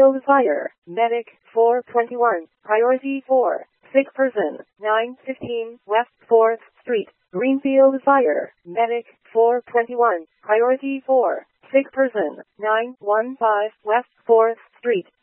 Greenfield Fire, Medic, 421, Priority 4, sick person, 915 West 4th Street, Greenfield Fire, Medic, 421, Priority 4, sick person, 915 West 4th Street,